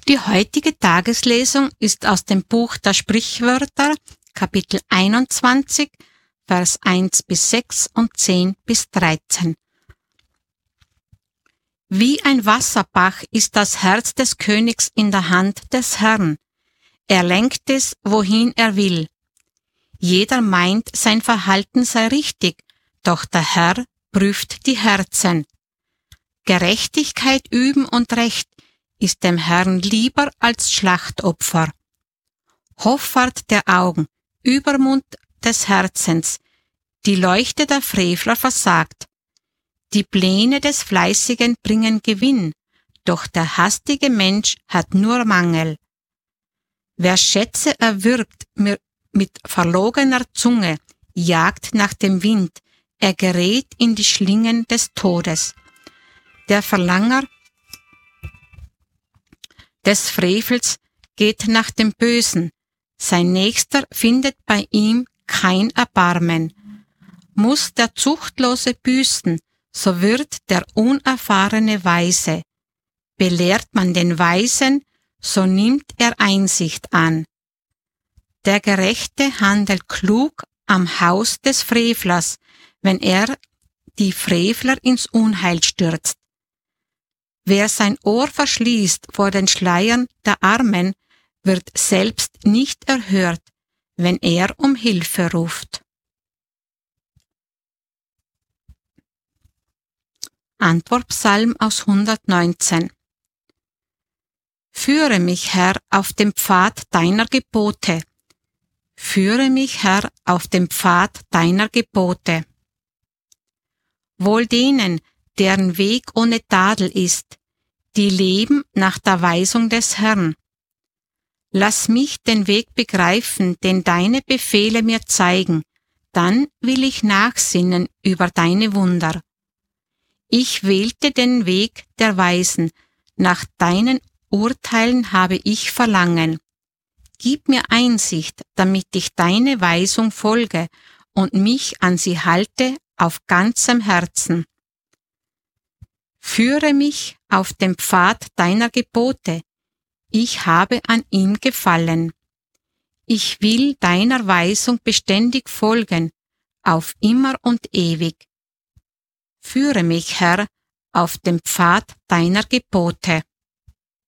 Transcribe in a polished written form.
Die heutige Tageslesung ist aus dem Buch der Sprichwörter, Kapitel 21, Vers 1 bis 6 und 10 bis 13. Wie ein Wasserbach ist das Herz des Königs in der Hand des Herrn. Er lenkt es, wohin er will. Jeder meint, sein Verhalten sei richtig, doch der Herr prüft die Herzen. Gerechtigkeit üben und Recht ist dem Herrn lieber als Schlachtopfer. Hoffart der Augen, Übermut des Herzens, die Leuchte der Frevler versagt. Die Pläne des Fleißigen bringen Gewinn, doch der hastige Mensch hat nur Mangel. Wer Schätze erwirbt mit verlogener Zunge, jagt nach dem Wind, er gerät in die Schlingen des Todes. Der Verlanger des Frevels geht nach dem Bösen, sein Nächster findet bei ihm kein Erbarmen. Muss der Zuchtlose büßen, so wird der Unerfahrene weise. Belehrt man den Weisen, so nimmt er Einsicht an. Der Gerechte handelt klug am Haus des Frevlers, wenn er die Frevler ins Unheil stürzt. Wer sein Ohr verschließt vor den Schleiern der Armen, wird selbst nicht erhört, wenn er um Hilfe ruft. Antwortpsalm aus 119. Führe mich, Herr, auf dem Pfad deiner Gebote. Führe mich, Herr, auf dem Pfad deiner Gebote. Wohl denen, deren Weg ohne Tadel ist, die leben nach der Weisung des Herrn. Lass mich den Weg begreifen, den deine Befehle mir zeigen, dann will ich nachsinnen über deine Wunder. Ich wählte den Weg der Weisen, nach deinen Urteilen habe ich Verlangen. Gib mir Einsicht, damit ich deine Weisung folge und mich an sie halte auf ganzem Herzen. Führe mich auf dem Pfad deiner Gebote, ich habe an ihm gefallen. Ich will deiner Weisung beständig folgen, auf immer und ewig. Führe mich, Herr, auf dem Pfad deiner Gebote.